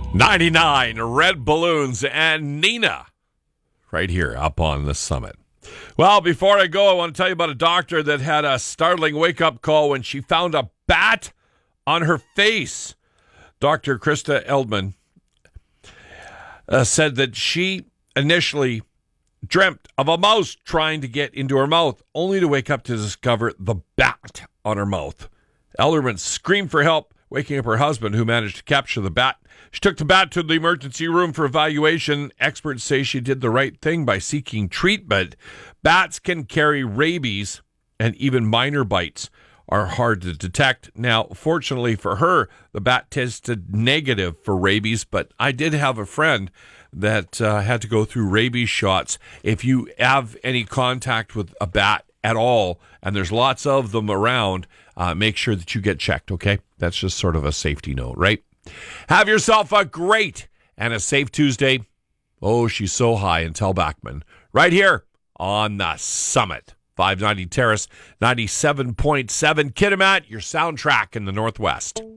99 Red Balloons and Nina right here up on the summit. Well, before I go, I want to tell you about a doctor that had a startling wake-up call when she found a bat on her face. Dr. Krista Eldman said that she initially dreamt of a mouse trying to get into her mouth, only to wake up to discover the bat on her mouth. Elderman screamed for help, waking up her husband, who managed to capture the bat. She took the bat to the emergency room for evaluation. Experts say she did the right thing by seeking treatment. Bats can carry rabies, and even minor bites are hard to detect. Now, fortunately for her, the bat tested negative for rabies, but I did have a friend that had to go through rabies shots. If you have any contact with a bat at all, and there's lots of them around, make sure that you get checked, okay? That's just sort of a safety note, right? Have yourself a great and a safe Tuesday. Oh, she's so high, and tell Backman. Right here on the summit. 590 Terrace, 97.7 Kitimat, your soundtrack in the Northwest.